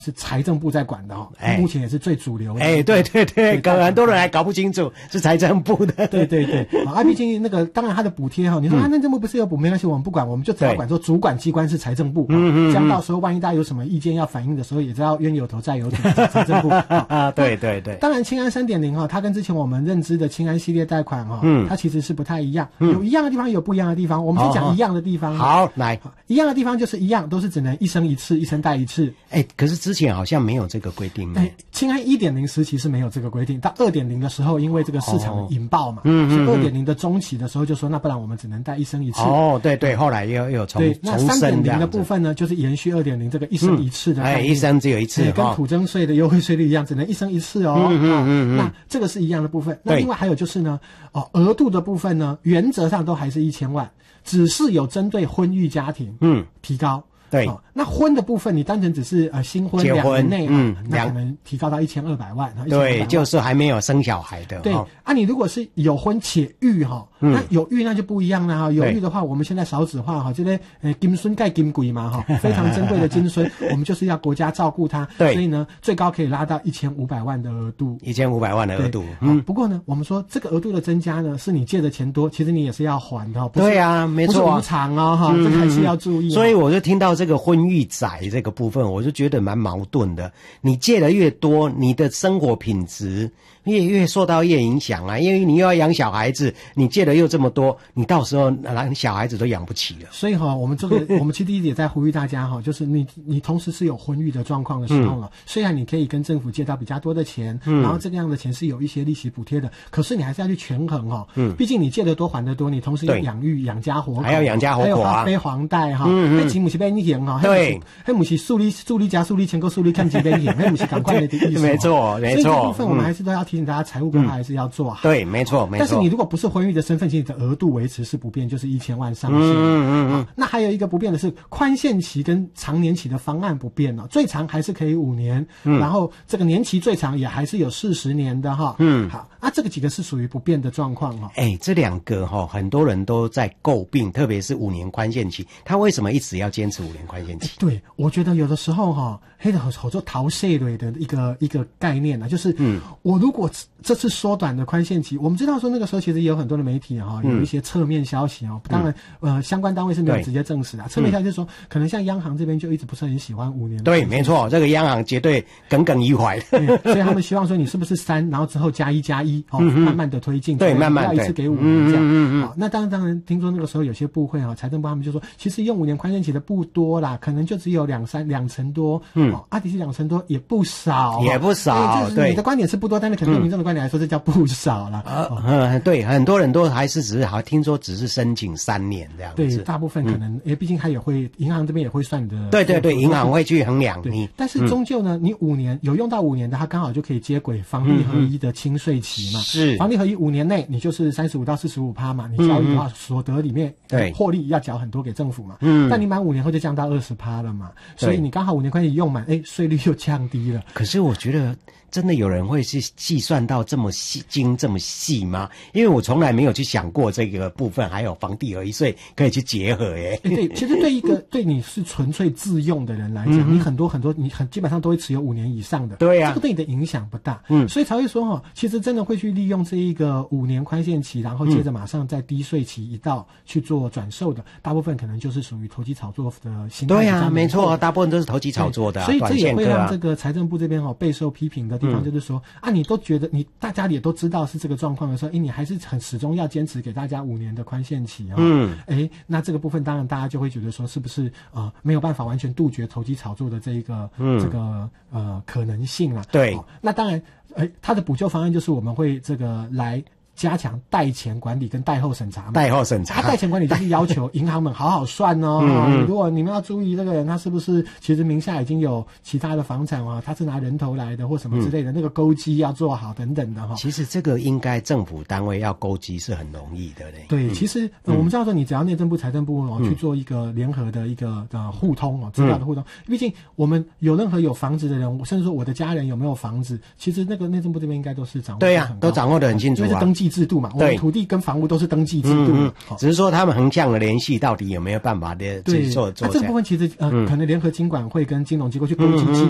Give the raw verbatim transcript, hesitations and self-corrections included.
是财政部在管的哦， 哎、 目前也是最主流的。 哎，对对对，可能很多人还搞不清楚是财政部的。 对对对，啊，毕竟那个当然它的补贴哈，你说啊，内政部不是有补，没关系，我们不管，我们就只要管说主管机关是财政部，嗯嗯，这样到时候万一大家有什么意见要反映的时候，也知道冤有头债有主，财政部啊，对对对。 当然，青安 三点零 哈，它跟之前我们认知的青安系列贷款哈， 嗯， 它其实是不太一样，有一样的地方，有不一样的地方。我们先讲一样的地方。 好，来， 一样的地方就是一样，都是只能一生一次，一生贷一次。 哎，可是之前好像没有这个规定。 哎，青安 一点零 时期是没有这个规定，到 二点零 的时候，因为这个市场的引爆嘛，嗯，所以 二点零 的中期的时候就说，那不然我们只能贷一生一次。 哦，对对，后来又又重对，那 三点零 的部分呢， 嗯、 就是延续 二点零 这个一生一次的、嗯， 哎，一生只有一次， 跟土增税的优惠税率一样，只能一生一次哦。嗯嗯嗯嗯，那这个是一样的部分。那另外还有就是呢，哦，额度的部分呢，原则上都还是一千万，只是有针对婚育家庭，嗯，提高。 对、 哦，那婚的部分，你单纯只是呃新婚两年内，嗯，那可能提高到一千二百万。 对，就是还没有生小孩的。 对、哦、啊，你如果是有婚且育哈、嗯，那有育那就不一样了哈。有育的话，我们现在少子化哈，这些呃金孙盖金贵嘛哈，非常珍贵的金孙，我们就是要国家照顾他。 对， 所以呢，最高可以拉到一千五百万的额度。 一千五百万的额度。 嗯、哦，不过呢，我们说这个额度的增加呢，是你借的钱多，其实你也是要还的。 对啊，没错、啊， 不是无偿哦哈、嗯，这个还是要注意、哦。 所以我就听到这个婚育仔这个部分，我就觉得蛮矛盾的。你借的越多，你的生活品质越越受到越影响啊，因为你又要养小孩子，你借的又这么多，你到时候小孩子都养不起了。 所以哈、哦，我们这个我们其实也在呼吁大家哈、哦，就是你你同时是有婚育的状况的时候了、嗯，虽然你可以跟政府借到比较多的钱，嗯、然后这个样的钱是有一些利息补贴的，可是你还是要去权衡哈、哦，嗯，毕竟你借的多还的多，你同时要养育养家活口， 还要养家活口啊， 还有背房贷哈，那钱不是被你还哈， 对， 那不是数理数理加数理钱够数理看几边还，那不是赶快的意思， 没错没错， 所以这部分我们还是都要提醒大家，财务规划还是要做好。 对，没错没错。 但是你如果不是婚育的身份，其实你的额度维持是不变，就是一千万上限。嗯嗯嗯。那还有一个不变的是宽限期跟长年期的方案不变了，最长还是可以五年，嗯，然后这个年期最长也还是有四十年的哈。嗯，好，啊，这个几个是属于不变的状况哈。 哎，这两个哈，很多人都在诟病，特别是五年宽限期，他为什么一直要坚持五年宽限期？ 对，我觉得有的时候哈，黑的好做逃税类的一个一个概念呢，就是嗯，我如果这次缩短的宽限期，我们知道说那个时候其实也有很多的媒体哈、哦，有一些侧面消息哦，当然呃相关单位是没有直接证实的，侧面消息就是说，可能像央行这边就一直不是很喜欢五年。 对，没错，这个央行绝对耿耿于怀， 所以他们希望说你是不是三，然后之后加一加一，哦，慢慢的推进， 对，慢慢不要一次给五年这样。嗯嗯好，那当然当然，听说那个时候有些部会啊，财政部他们就说，其实用五年宽限期的不多啦，可能就只有两三两成多，嗯，阿迪是两成多也不少， 也不少， 对，你的观点是不多，但是可能对民众的观点来说，这叫不少了。 呃嗯，对，很多人都还是只是好像听说只是申请三年这样子。 对，大部分可能，因为毕竟他也会，银行这边也会算你的。 对对对，银行会去衡量你。 但是终究呢，你五年有用到五年的，它刚好就可以接轨房地合一的清税期嘛。是。房地合一五年内，你就是三十五到四十五趴嘛，你交易的话，所得里面对获利要缴很多给政府嘛。嗯。但你满五年后就降到二十趴了嘛，所以你刚好五年宽限期用满，哎，税率又降低了。 可是我觉得。真的有人会去计算到这么细精这么细吗？因为我从来没有去想过这个部分，还有房地合一税可以去结合耶。 欸、对，其实对一个对你是纯粹自用的人来讲，嗯、你很多很多你很基本上都会持有五年以上的， 对呀、啊， 这个对你的影响不大，嗯，所以才会说哈，其实真的会去利用这一个五年宽限期，然后接着马上在低税期一到去做转售的，大部分可能就是属于投机炒作的形态。 对呀、啊，没错，大部分都是投机炒作的、啊， 所以这也会让啊、 这个财政部这边哈备受批评的地方，就是说。嗯啊，你都觉得你大家也都知道是这个状况的时候，哎，你还是很始终要坚持给大家五年的宽限期啊、哦。嗯，哎，那这个部分当然大家就会觉得说，是不是呃没有办法完全杜绝投机炒作的这一个、嗯、这个呃可能性啦？ 对、 哦，那当然，哎，它的补救方案就是我们会这个来。加强贷前管理跟贷后审查嘛， 贷后审查， 贷前管理就是要求银行们好好算哦。嗯嗯如果你们要注意这个人，他是不是其实名下已经有其他的房产啊？他是拿人头来的或什么之类的，嗯、那个勾稽要做好等等的哈。 其实这个应该政府单位要勾稽是很容易的嘞。 对，嗯、其实、呃、我们知道说，你只要内政部、财政部哦、嗯、去做一个联合的一个呃互通哦，资料的互通。毕竟我们有任何有房子的人，甚至说我的家人有没有房子，其实那个内政部这边应该都是掌握得对呀、啊，都掌握得很清楚啊， 因为是登记制度嘛。对。土地跟房屋都是登记制度，嗯嗯、只是说他们横向的联系到底有没有办法的去做做？ 那、啊、这部分其实呃、嗯，可能联合金管会跟金融机构去勾稽金